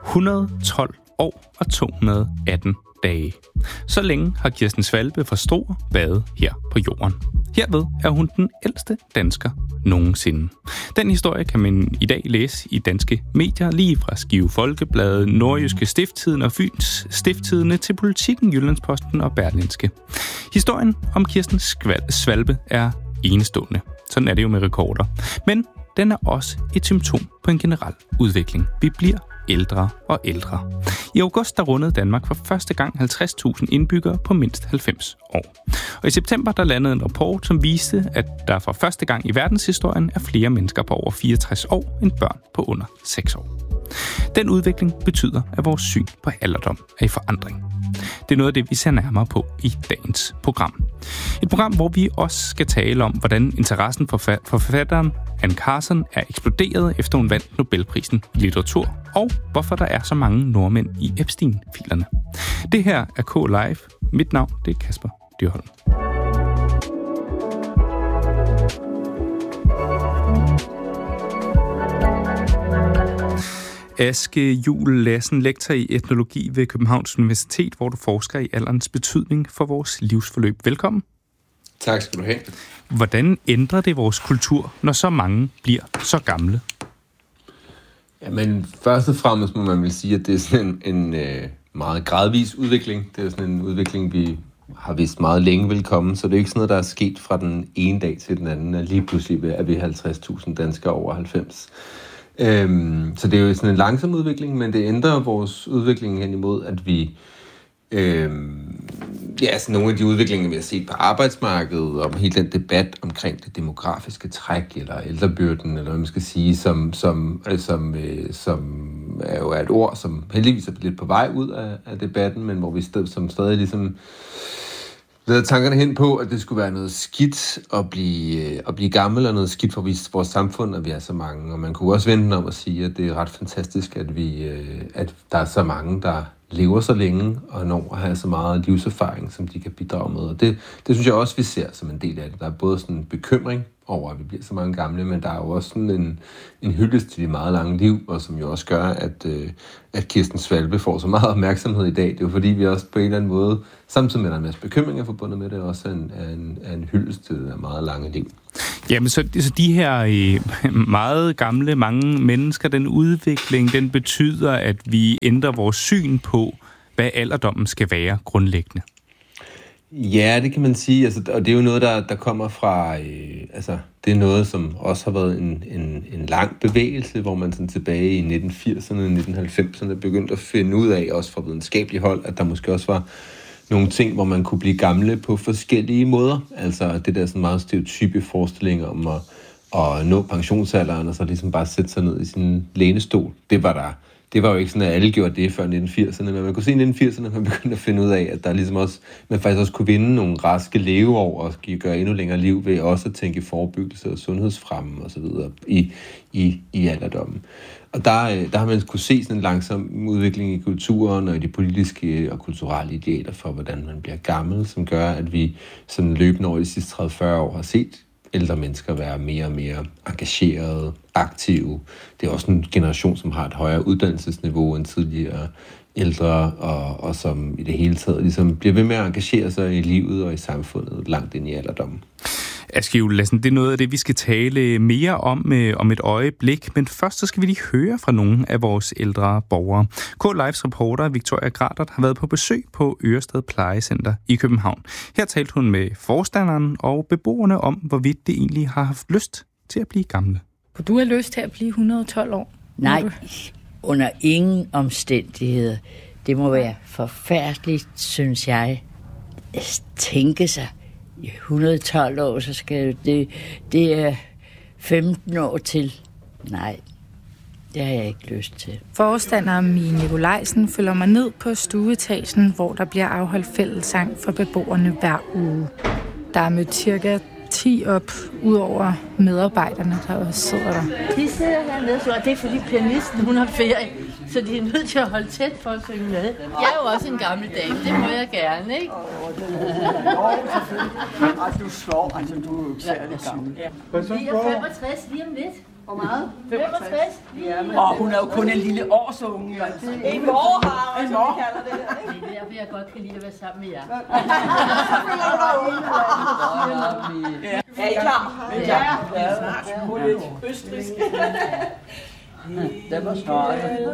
112 år og 218 dage. Så længe har Kirsten Svälbe fra Struer været her på jorden. Herved er hun den ældste dansker nogensinde. Den historie kan man i dag læse i danske medier, lige fra Skive Folkebladet, Nordjyske Stiftstidende og Fyns Stiftstidende til Politiken, Jyllandsposten og Berlingske. Historien om Kirsten Svälbe er enestående. Sådan er det jo med rekorder. Men den er også et symptom på en generel udvikling. Vi bliver ældre og ældre. I august der rundede Danmark for første gang 50.000 indbyggere på mindst 90 år. Og i september der landede en rapport, som viste, at der for første gang i verdenshistorien er flere mennesker på over 64 år end børn på under 6 år. Den udvikling betyder, at vores syn på alderdom er i forandring. Det er noget af det, vi ser nærmere på i dagens program. Et program, hvor vi også skal tale om, hvordan interessen for forfatteren Anne Carson er eksploderet, efter hun vandt Nobelprisen i litteratur, og hvorfor der er så mange nordmænd i Epstein-filerne. Det her er K Live. Mit navn det er Kasper Dyrholm. Aske Juel Lassen, lektor i etnologi ved Københavns Universitet, hvor du forsker i alderens betydning for vores livsforløb. Velkommen. Tak skal du have. Hvordan ændrer det vores kultur, når så mange bliver så gamle? Jamen, først og fremmest må man vel sige, at det er sådan en meget gradvis udvikling. Det er sådan en udvikling, vi har vist meget længe velkommen, så det er ikke sådan noget, der er sket fra den ene dag til den anden, og lige pludselig er vi 50.000 danskere over 90. Så det er jo sådan en langsom udvikling, men det ændrer vores udvikling hen imod, at vi sådan nogle af de udviklinger, vi har set på arbejdsmarkedet, og hele den debat omkring det demografiske træk, eller ældrebyrden, eller hvad man skal sige, som er jo et ord, som heldigvis er lidt på vej ud af debatten, men hvor vi som stadig ligesom leder tankerne hen på, at det skulle være noget skidt at blive gammel, og noget skidt for vores samfund, at vi er så mange. Og man kunne også vende om at sige, at det er ret fantastisk, at der er så mange, der lever så længe, og når at have så meget livserfaring, som de kan bidrage med. Og det synes jeg også, vi ser som en del af det. Der er både sådan en bekymring over, at vi bliver så mange gamle, men der er jo også sådan en hyldest til de meget lange liv, og som jo også gør, at Kirsten Svälbe får så meget opmærksomhed i dag. Det er jo fordi, vi også på en eller anden måde, samtidig med, at der er en masse bekymringer forbundet med det, også er en hyldest til det meget lange liv. Jamen, så de her meget gamle, mange mennesker, den udvikling, den betyder, at vi ændrer vores syn på, hvad alderdommen skal være grundlæggende. Ja, det kan man sige, og det er jo noget, der kommer fra, det er noget, som også har været en lang bevægelse, hvor man sådan tilbage i 1980'erne og 1990'erne begyndte at finde ud af, også fra videnskabelige hold, at der måske også var nogle ting, hvor man kunne blive gamle på forskellige måder. Altså det der sådan meget stereotype forestilling om at nå pensionsalderen, og så ligesom bare sætte sig ned i sin lænestol. Det var jo ikke sådan, at alle gjorde det før 1980'erne, men man kunne se i 1980'erne, at man begyndte at finde ud af, at der ligesom også, man faktisk også kunne vinde nogle raske leveår og gøre endnu længere liv ved også at tænke forebyggelse og sundhedsfremme og så videre i alderdommen. Og der har man kunne se sådan en langsom udvikling i kulturen og i de politiske og kulturelle idealer for, hvordan man bliver gammel, som gør, at vi sådan løbende over de sidste 30-40 år har set ældre mennesker være mere og mere engagerede, aktive. Det er også en generation, som har et højere uddannelsesniveau end tidligere ældre, og som i det hele taget ligesom bliver ved med at engagere sig i livet og i samfundet langt ind i alderdommen. Aske Juel Lassen, det er noget af det, vi skal tale mere om et øjeblik, men først så skal vi lige høre fra nogle af vores ældre borgere. K-Lives reporter Victoria Gradert har været på besøg på Ørested Plejecenter i København. Her talte hun med forstanderen og beboerne om, hvorvidt det egentlig har haft lyst til at blive gamle. Kunne du have lyst til at blive 112 år? Nej, under ingen omstændigheder. Det må være forfærdeligt, synes jeg, at tænke sig. I 112 år, så skal det er 15 år til. Nej, det har jeg ikke lyst til. Forstander Mie Nikolajsen følger mig ned på stueetagen, hvor der bliver afholdt fællessang for beboerne hver uge. Der er mødt cirka 10 op, ud over medarbejderne, der også sidder der. De sidder hernede, og det er fordi pianisten, hun har ferie, så de er nødt til at holde tæt for at synge med. Jeg er jo også en gammel dame, det må jeg gerne, ikke? Du slår, altså du er jo særlig gammel. Vi er 65 lige om lidt. Hvor meget? 65. Og hun er jo kun en lille årsunge. En morhave, som vi kalder det. Det er derfor, jeg godt kan lide at være sammen med jer. Er I klar? Ja, snart. Hun er lidt østrisk. Det var snart.